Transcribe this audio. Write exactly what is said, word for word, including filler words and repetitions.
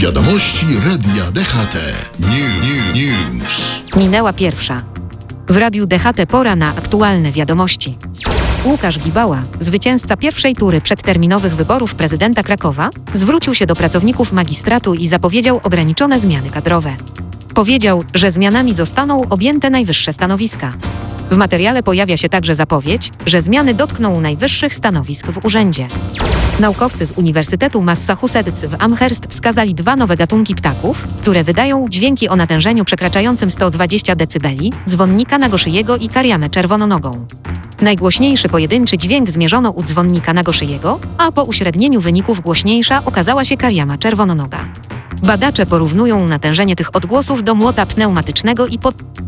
Wiadomości Radia D H T. New, new, news. Minęła pierwsza. W Radiu D H T pora na aktualne wiadomości. Łukasz Gibała, zwycięzca pierwszej tury przedterminowych wyborów prezydenta Krakowa, zwrócił się do pracowników magistratu i zapowiedział ograniczone zmiany kadrowe. Powiedział, że zmianami zostaną objęte najwyższe stanowiska. W materiale pojawia się także zapowiedź, że zmiany dotkną najwyższych stanowisk w urzędzie. Naukowcy z Uniwersytetu Massachusetts w Amherst wskazali dwa nowe gatunki ptaków, które wydają dźwięki o natężeniu przekraczającym sto dwadzieścia decybeli, dzwonnika nagoszyjego i kariamę czerwononogą. Najgłośniejszy pojedynczy dźwięk zmierzono u dzwonnika nagoszyjego, a po uśrednieniu wyników głośniejsza okazała się kariama czerwononoga. Badacze porównują natężenie tych odgłosów do młota pneumatycznego i pod